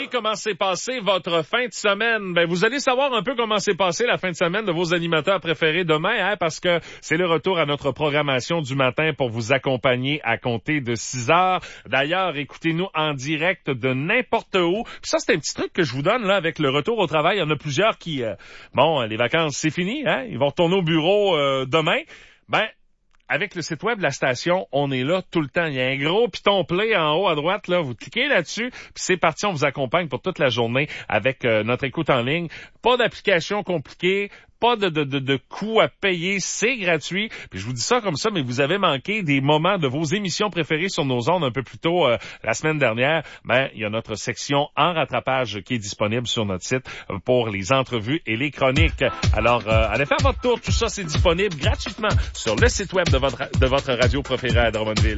comment s'est passée votre fin de semaine? Ben, vous allez savoir un peu comment s'est passée la fin de semaine de vos animateurs préférés demain, hein, parce que c'est le retour à notre programmation du matin pour vous accompagner à compter de 6 heures. D'ailleurs, écoutez-nous en direct de n'importe où. Puis ça, c'est un petit truc que je vous donne, là, avec le retour au travail. Il y en a plusieurs qui, les vacances, c'est fini, hein? Ils vont retourner au bureau, demain. Ben, avec le site web de la station, on est là tout le temps. Il y a un gros piton play en haut à droite, là. Vous cliquez là-dessus, puis c'est parti. On vous accompagne pour toute la journée avec notre écoute en ligne. Pas d'application compliquée, pas de coûts à payer, c'est gratuit. Puis je vous dis ça comme ça, mais vous avez manqué des moments de vos émissions préférées sur nos ondes un peu plus tôt la semaine dernière. Ben, il y a notre section en rattrapage qui est disponible sur notre site pour les entrevues et les chroniques. Alors, allez faire votre tour. Tout ça, c'est disponible gratuitement sur le site web de votre radio préférée à Drummondville.